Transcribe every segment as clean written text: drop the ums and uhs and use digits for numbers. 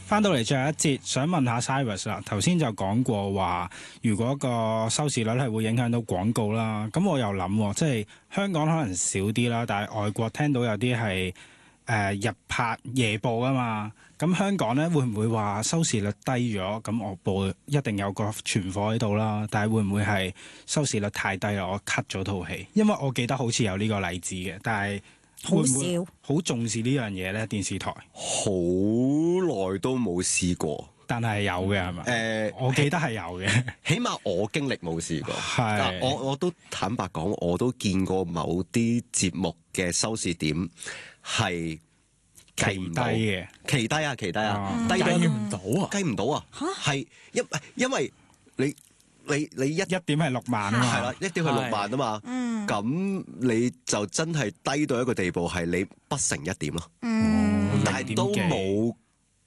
翻到嚟最後一節，想問下 Cyrus 啦。頭先就講過話，如果個收視率係會影響到廣告啦，咁我又諗，即係香港可能少啲啦，但係外國聽到有啲係日拍夜播啊嘛。咁香港咧會唔會話收視率低咗？咁我播一定有個存貨喺度啦，但係會唔會係收視率太低啦？我 cut 咗套戲，因為我記得好似有呢個例子嘅，但係會唔會好重視呢樣嘢咧？電視台好耐都冇試過， 但係有嘅係咪？我記得係有嘅， 起碼我經歷冇試過。 係我都坦白講，我都見過某啲節目嘅收視點係計唔到嘅， 奇低啊， 計唔到啊， 計唔到啊，係因為你一點係6萬啊嘛， 係啦，一點係6萬啊嘛，咁你就真係低到一個地步，係你不成一點咯，但係都冇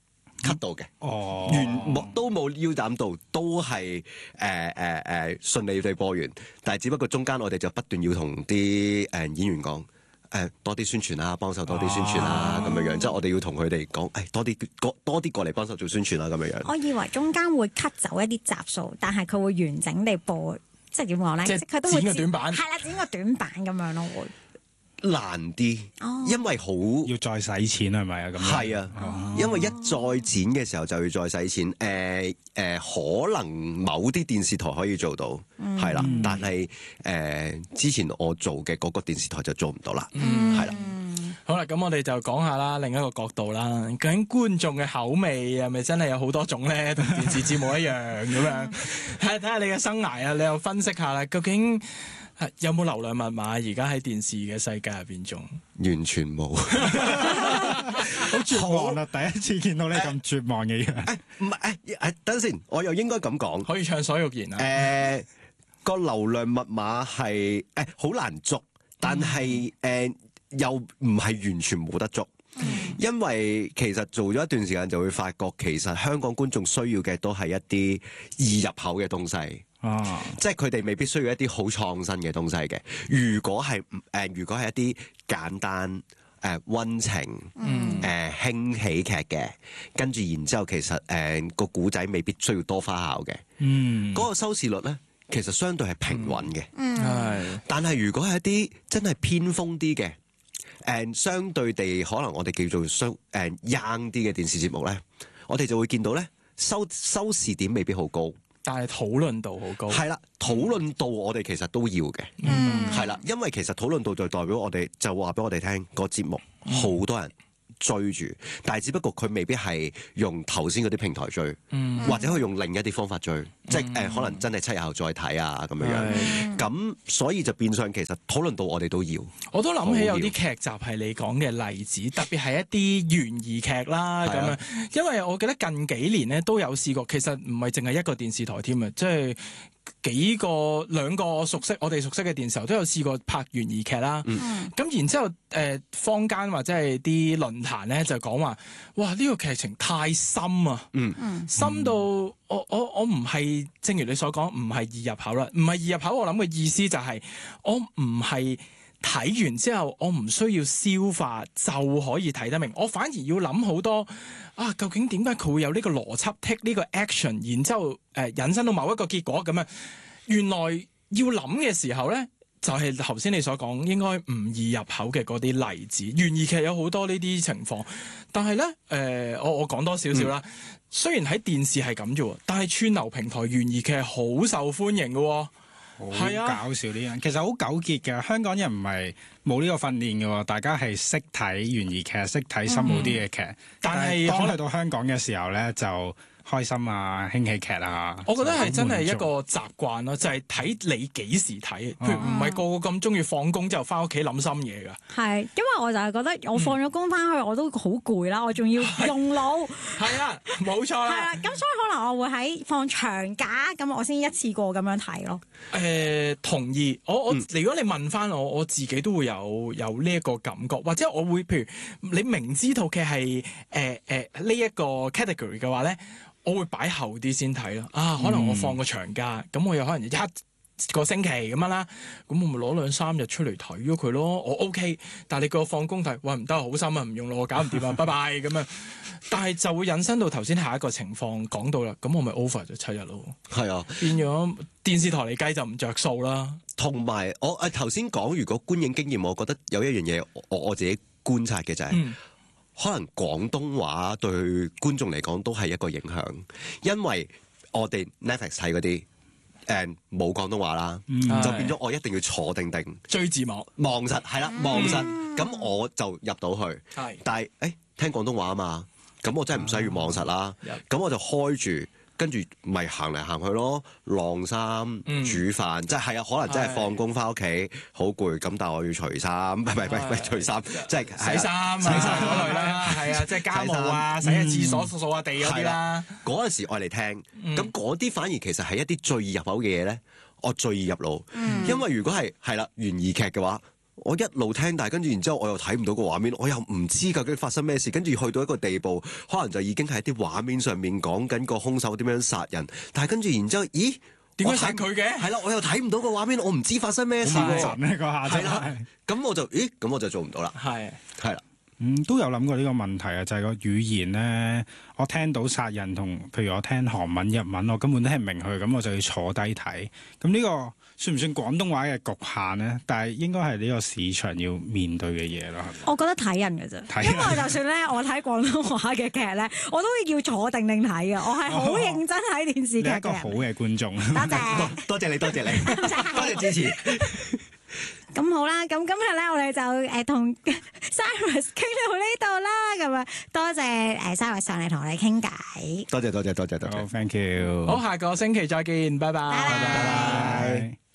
cut 到嘅，都冇腰斬到，都係順利地播完，但係只不過中間我哋就不斷要同啲演員講。多啲宣傳啦，幫手多啲宣傳啦，咁樣樣，即係我哋要同佢哋講，多啲過嚟幫手做宣傳啦，咁樣樣。 我以為中間會 cut 走一啲集數，但係佢會完整地播，即係點講咧？即係佢都會剪個短版， 係啦，剪個短版咁樣咯，會難啲，因為好要再使錢係咪啊？咁係啊，因為一再剪嘅時候就要再使錢。可能某啲電視台可以做到，係啦，但係之前我做嘅嗰個電視台就做唔到啦，係啦。 好啦，咁我哋就講下啦，另一個角度啦，究竟觀眾嘅口味係咪真係有好多種咧？同電視節目一樣咁樣，睇下你嘅生涯啊，你又分析下啦，究竟有冇流量密碼？而家喺電視嘅世界入邊仲完全冇， 好絕望啊！第一次見到你咁絕望嘅樣。 唔係等先，我又應該咁講， 可以暢所欲言啊。 個流量密碼係好難捉，但係又唔係完全冇得捉，因為其實做咗一段時間就會發覺，其實香港觀眾需要嘅都係一啲易入口嘅東西。即係佢哋未必需要一啲好創新嘅東西嘅。如果係一啲簡單溫情輕喜劇嘅，跟住然之後其實個古仔未必需要多花巧嘅。嗰個收視率咧，其實相對係平穩嘅。但係如果係一啲真係偏鋒啲嘅，相對地可能我哋叫做young 啲嘅電視節目咧，我哋就會見到咧收視點未必好高。 但係討論度好高， 係啦，討論度我哋其實都要嘅，係啦，因為其實討論度就代表我哋就話俾我哋聽個節目好多人追住，但係只不過佢未必係用頭先嗰啲平台追，或者佢用另一啲方法追，即係可能真係7日後再睇啊咁樣樣。咁所以就變相其實討論到我哋都要。 我都諗起有啲劇集係你講嘅例子，特別係一啲懸疑劇啦咁樣。因為我記得近幾年咧都有試過，其實唔係淨係一個電視台添啊，即係兩個我哋熟悉嘅電視台都有試過拍懸疑劇啦。咁然之後坊間或者係啲論壇咧就講話，哇呢個劇情太深啊，深到我唔係正如你所講，唔係易入口啦，唔係易入口。我諗嘅意思就係我唔係睇完之後我唔需要消化就可以睇得明，我反而要諗好多啊，究竟點解佢會有呢個邏輯 take 呢個 action， 然之後引申到某一個結果咁樣。原來要諗嘅時候咧，就係頭先你所講應該唔易入口嘅嗰啲例子。懸疑劇有好多呢啲情況，但係咧我講多少少啦。雖然喺電視係咁啫，但係串流平台懸疑劇係好受歡迎嘅。 好搞笑呢樣，其實好糾結嘅。香港人唔係冇呢個訓練嘅，大家係識睇懸疑劇，識睇深奧啲嘅劇，但係當去到香港嘅時候咧就開心啊，輕喜劇啊， 我覺得係真係一個習慣咯，就係睇你幾時睇，譬如唔係個個咁中意放工之後翻屋企諗深嘢㗎。 係，因為我就係覺得我放咗工翻去我都好攰啦，我仲要用腦。 係啊，冇錯啦。 係啦，咁所以可能我會喺放長假咁，我先一次過咁樣睇咯。 同意。我如果你問翻我自己都會有呢一個感覺，或者我會譬如你明知套劇係呢一個 category 嘅話咧，我會擺後啲先睇咯。可能我放個長假，咁我有可能個星期咁樣啦，咁我咪攞2-3日出嚟睇咗佢咯。我 OK， 但係你叫我放工睇，喂唔得，好心啊，唔用咯，我搞唔掂啊，拜拜咁樣。但係就會引申到頭先下一個情況講到啦，咁我咪 over 咗7日咯。 係啊， 變咗電視台嚟計就唔着數啦。 同埋我頭先講，如果觀影經驗，我覺得有一樣嘢我自己觀察嘅就係、可能廣東話對觀眾嚟講都係一個影響，因為我哋 Netflix 睇嗰啲冇廣東話啦，就變咗我一定要坐定定追字幕望實，係啦望實，咁我就入到去。但係聽廣東話啊嘛，咁我真係唔需要望實啦，咁我就開住。跟住咪行嚟行去咯，晾衫、煮飯，即係啊，可能真係放工翻屋企好攰，咁但係我要除衫，唔係除衫，即係洗衫嗰類啦，係啊，即係家務啊，洗下廁所、掃下地嗰啲啦。 嗰陣時愛嚟聽，咁嗰啲反而其實係一啲最易入口嘅嘢咧，我最易入腦，因為如果係啦懸疑劇嘅話。我一路聽，但係跟住然之後我又睇唔到個畫面，我又唔知究竟發生咩事，跟住去到一個地步，可能就已經喺啲畫面上面講緊個兇手點樣殺人，但係跟住然之後，咦？ 點解殺佢嘅？ 係啦，我又睇唔到個畫面，我唔知發生咩事喎。係啦，咁我就做唔到啦。係啦。 都有諗過呢個問題啊，就係個語言咧，我聽到殺人同，譬如我聽韓文、日文，我根本聽唔明佢，咁我就要坐低睇。咁呢個算唔算廣東話嘅局限咧？但係應該係呢個市場要面對嘅嘢咯。 我覺得睇人嘅啫，因為就算咧我睇廣東話嘅劇咧，我都要坐定定睇嘅。我係好認真睇電視劇嘅。 你係一個好嘅觀眾。 多謝你，多謝支持。 咁好啦，咁今日咧我哋就同 Cyrus 傾到呢度啦，咁啊多謝Cyrus 上嚟同我哋傾偈。 多謝。 好，thank you。 好，下個星期再見，拜拜。 拜拜。